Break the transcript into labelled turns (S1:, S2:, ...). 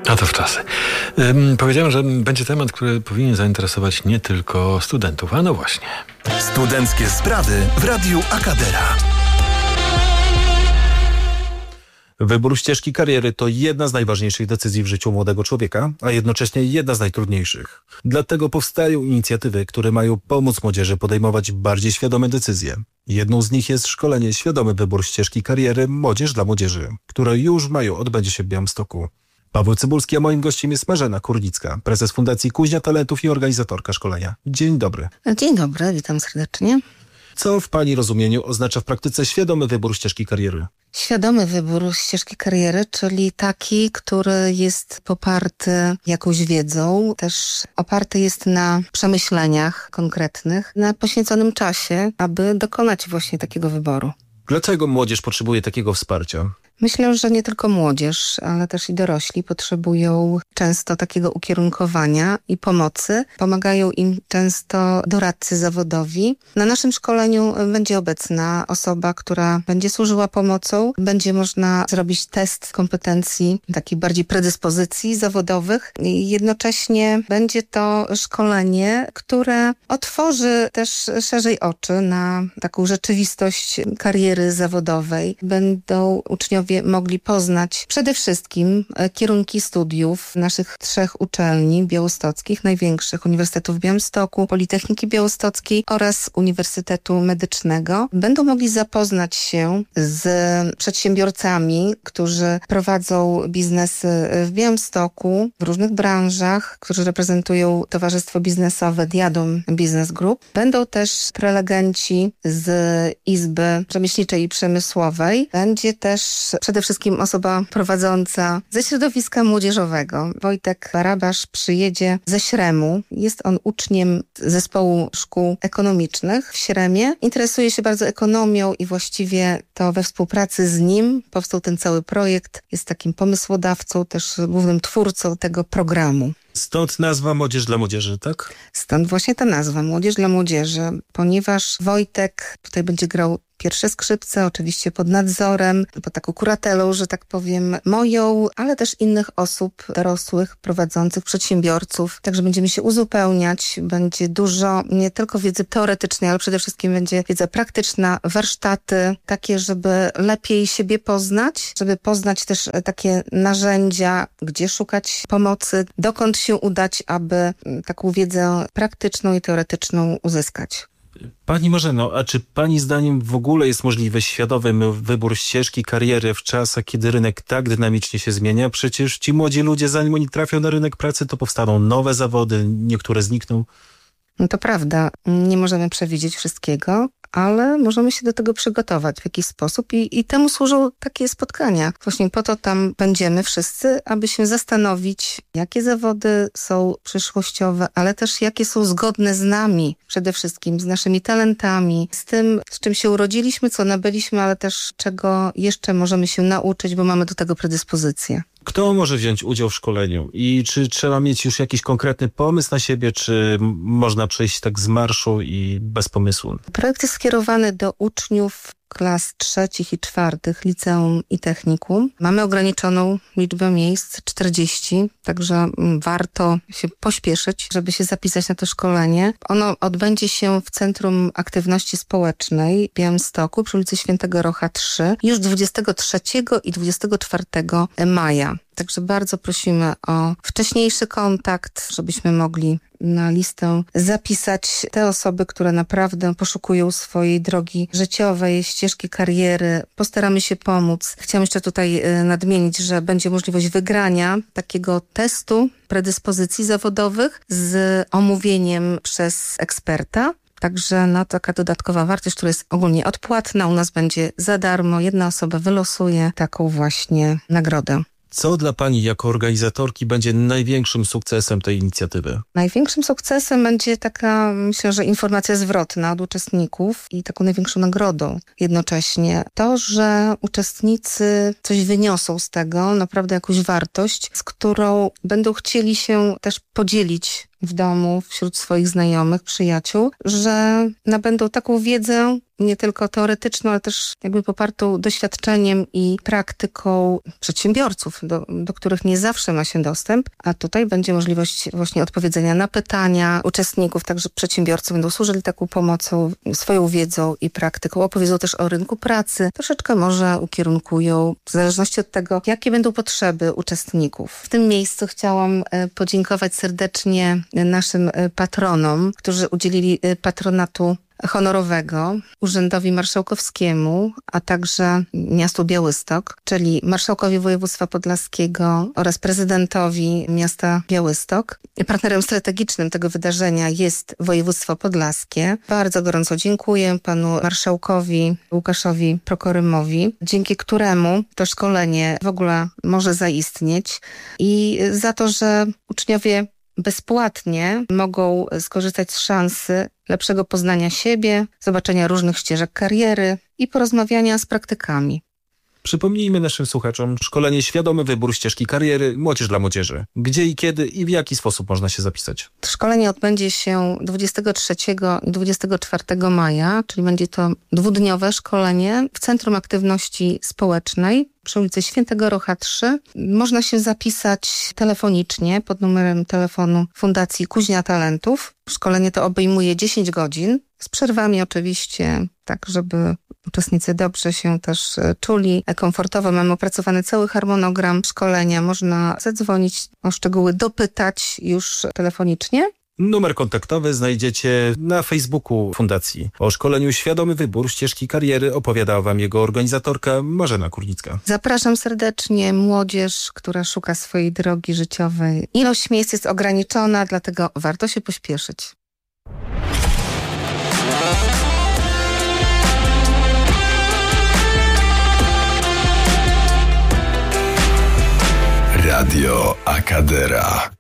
S1: A to w czasy. Powiedziałem, że będzie temat, który powinien zainteresować nie tylko studentów. A no właśnie.
S2: Studenckie sprawy w Radiu Akadera.
S3: Wybór ścieżki kariery to jedna z najważniejszych decyzji w życiu młodego człowieka, a jednocześnie jedna z najtrudniejszych. Dlatego powstają inicjatywy, które mają pomóc młodzieży podejmować bardziej świadome decyzje. Jedną z nich jest szkolenie Świadomy Wybór Ścieżki Kariery Młodzież dla Młodzieży, które już w maju odbędzie się w Białymstoku. Paweł Cybulski, a moim gościem jest Marzena Kurnicka, prezes Fundacji Kuźnia Talentów i organizatorka szkolenia. Dzień dobry.
S4: Dzień dobry, witam serdecznie.
S3: Co w Pani rozumieniu oznacza w praktyce świadomy wybór ścieżki kariery?
S4: Świadomy wybór ścieżki kariery, czyli taki, który jest poparty jakąś wiedzą, też oparty jest na przemyśleniach konkretnych, na poświęconym czasie, aby dokonać właśnie takiego wyboru.
S3: Dlaczego młodzież potrzebuje takiego wsparcia?
S4: Myślę, że nie tylko młodzież, ale też i dorośli potrzebują często takiego ukierunkowania i pomocy. Pomagają im często doradcy zawodowi. Na naszym szkoleniu będzie obecna osoba, która będzie służyła pomocą. Będzie można zrobić test kompetencji, takich bardziej predyspozycji zawodowych. I jednocześnie będzie to szkolenie, które otworzy też szerzej oczy na taką rzeczywistość kariery zawodowej. Będą uczniowie mogli poznać przede wszystkim kierunki studiów naszych 3 uczelni białostockich, największych Uniwersytetu w Białymstoku, Politechniki Białostockiej oraz Uniwersytetu Medycznego. Będą mogli zapoznać się z przedsiębiorcami, którzy prowadzą biznesy w Białymstoku, w różnych branżach, którzy reprezentują Towarzystwo Biznesowe Diadem Business Group. Będą też prelegenci z Izby Rzemieślniczej i Przemysłowej. Będzie też przede wszystkim osoba prowadząca ze środowiska młodzieżowego. Wojtek Barabasz przyjedzie ze Śremu. Jest on uczniem zespołu szkół ekonomicznych w Śremie. Interesuje się bardzo ekonomią i właściwie to we współpracy z nim powstał ten cały projekt. Jest takim pomysłodawcą, też głównym twórcą tego programu.
S3: Stąd nazwa Młodzież dla Młodzieży, tak?
S4: Stąd właśnie ta nazwa Młodzież dla Młodzieży, ponieważ Wojtek tutaj będzie grał pierwsze skrzypce, oczywiście pod nadzorem, pod taką kuratelą, że tak powiem, moją, ale też innych osób dorosłych, prowadzących, przedsiębiorców. Także będziemy się uzupełniać, będzie dużo nie tylko wiedzy teoretycznej, ale przede wszystkim będzie wiedza praktyczna, warsztaty takie, żeby lepiej siebie poznać, żeby poznać też takie narzędzia, gdzie szukać pomocy, dokąd się udać, aby taką wiedzę praktyczną i teoretyczną uzyskać.
S3: Pani Marzeno, a czy Pani zdaniem w ogóle jest możliwy świadomy wybór ścieżki kariery w czasach, kiedy rynek tak dynamicznie się zmienia? Przecież ci młodzi ludzie, zanim oni trafią na rynek pracy, to powstaną nowe zawody, niektóre znikną.
S4: No to prawda, nie możemy przewidzieć wszystkiego, ale możemy się do tego przygotować w jakiś sposób i temu służą takie spotkania. Właśnie po to tam będziemy wszyscy, aby się zastanowić, jakie zawody są przyszłościowe, ale też jakie są zgodne z nami, przede wszystkim z naszymi talentami, z tym, z czym się urodziliśmy, co nabyliśmy, ale też czego jeszcze możemy się nauczyć, bo mamy do tego predyspozycje.
S3: Kto może wziąć udział w szkoleniu i czy trzeba mieć już jakiś konkretny pomysł na siebie, czy można przejść tak z marszu i bez pomysłu?
S4: Projekt jest skierowany do uczniów klas 3. i 4. liceum i technikum. Mamy ograniczoną liczbę miejsc, 40, także warto się pośpieszyć, żeby się zapisać na to szkolenie. Ono odbędzie się w Centrum Aktywności Społecznej w Białymstoku przy ulicy Świętego Rocha 3 już 23 i 24 maja. Także bardzo prosimy o wcześniejszy kontakt, żebyśmy mogli na listę zapisać te osoby, które naprawdę poszukują swojej drogi życiowej, ścieżki kariery. Postaramy się pomóc. Chciałam jeszcze tutaj nadmienić, że będzie możliwość wygrania takiego testu predyspozycji zawodowych z omówieniem przez eksperta. Także taka dodatkowa wartość, która jest ogólnie odpłatna, u nas będzie za darmo. Jedna osoba wylosuje taką właśnie nagrodę.
S3: Co dla Pani jako organizatorki będzie największym sukcesem tej inicjatywy?
S4: Największym sukcesem będzie taka, myślę, że informacja zwrotna od uczestników i taką największą nagrodą jednocześnie. To, że uczestnicy coś wyniosą z tego, naprawdę jakąś wartość, z którą będą chcieli się też podzielić w domu, wśród swoich znajomych, przyjaciół, że nabędą taką wiedzę, nie tylko teoretyczną, ale też jakby popartą doświadczeniem i praktyką przedsiębiorców, do których nie zawsze ma się dostęp, a tutaj będzie możliwość właśnie odpowiedzenia na pytania uczestników, także przedsiębiorcy będą służyli taką pomocą, swoją wiedzą i praktyką, opowiedzą też o rynku pracy, troszeczkę może ukierunkują, w zależności od tego, jakie będą potrzeby uczestników. W tym miejscu chciałam podziękować serdecznie naszym patronom, którzy udzielili patronatu honorowego Urzędowi Marszałkowskiemu, a także miastu Białystok, czyli Marszałkowi Województwa Podlaskiego oraz prezydentowi miasta Białystok. Partnerem strategicznym tego wydarzenia jest województwo podlaskie. Bardzo gorąco dziękuję panu marszałkowi Łukaszowi Prokorymowi, dzięki któremu to szkolenie w ogóle może zaistnieć i za to, że uczniowie bezpłatnie mogą skorzystać z szansy lepszego poznania siebie, zobaczenia różnych ścieżek kariery i porozmawiania z praktykami.
S3: Przypomnijmy naszym słuchaczom szkolenie Świadomy Wybór Ścieżki Kariery Młodzież dla Młodzieży. Gdzie i kiedy i w jaki sposób można się zapisać?
S4: Szkolenie odbędzie się 23 i 24 maja, czyli będzie to dwudniowe szkolenie w Centrum Aktywności Społecznej przy ulicy Świętego Rocha 3. Można się zapisać telefonicznie pod numerem telefonu Fundacji Kuźnia Talentów. Szkolenie to obejmuje 10 godzin, z przerwami oczywiście, tak żeby uczestnicy dobrze się też czuli komfortowo. Mamy opracowany cały harmonogram szkolenia. Można zadzwonić, o szczegóły dopytać już telefonicznie.
S3: Numer kontaktowy znajdziecie na Facebooku Fundacji. O szkoleniu Świadomy Wybór Ścieżki Kariery opowiadała wam jego organizatorka Marzena Kurnicka.
S4: Zapraszam serdecznie młodzież, która szuka swojej drogi życiowej. Ilość miejsc jest ograniczona, dlatego warto się pośpieszyć.
S2: Radio Akadera.